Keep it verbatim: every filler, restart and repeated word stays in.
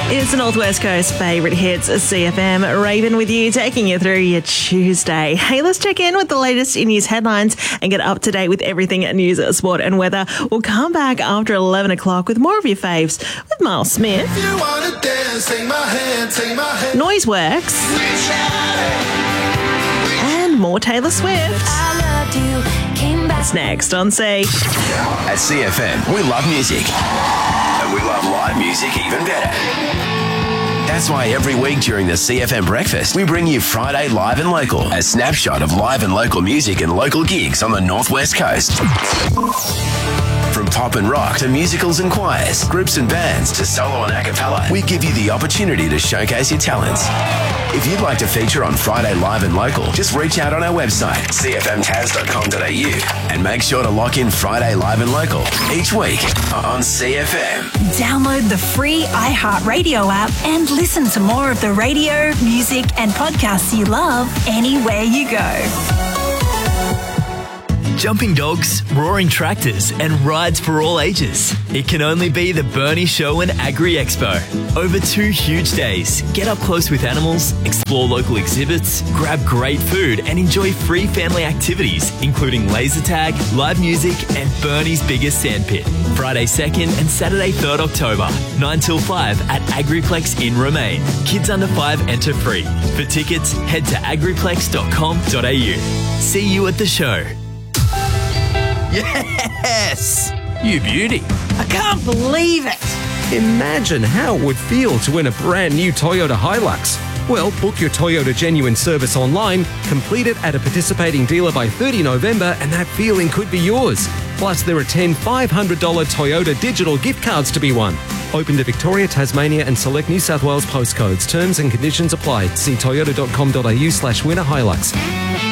It's the Northwest Coast favourite hits, C F M. Raven with you, taking you through your Tuesday. Hey, let's check in with the latest in news headlines and get up to date with everything at news, sport and weather. We'll come back after eleven o'clock with more of your faves with Miles Smith. If you wanna dance, take my hand, take my hand. Noiseworks. And more Taylor Swift. That's next on C. At C F M, we love music. And we love live music even better. That's why every week during the C F M breakfast, we bring you Friday Live and Local, a snapshot of live and local music and local gigs on the Northwest Coast. From pop and rock to musicals and choirs, groups and bands to solo and a cappella, we give you the opportunity to showcase your talents. If you'd like to feature on Friday Live and Local, just reach out on our website, c f m tas dot com dot a u, and make sure to lock in Friday Live and Local each week on C F M. Download the free iHeartRadio app and listen to more of the radio, music and podcasts you love anywhere you go. Jumping dogs, roaring tractors, and rides for all ages. It can only be the Burnie Show and Agri Expo. Over two huge days, get up close with animals, explore local exhibits, grab great food, and enjoy free family activities, including laser tag, live music, and Burnie's biggest sandpit. Friday second and Saturday third October, nine till five at Agriplex in Romaine. Kids under five enter free. For tickets, head to agriplex dot com dot a u. See you at the show. Yes! You beauty. I can't believe it. Imagine how it would feel to win a brand new Toyota Hilux. Well, book your Toyota Genuine service online, complete it at a participating dealer by the thirtieth of November, and that feeling could be yours. Plus, there are ten five hundred dollars Toyota digital gift cards to be won. Open to Victoria, Tasmania and select New South Wales postcodes. Terms and conditions apply. See toyota dot com dot a u slash winner Hilux.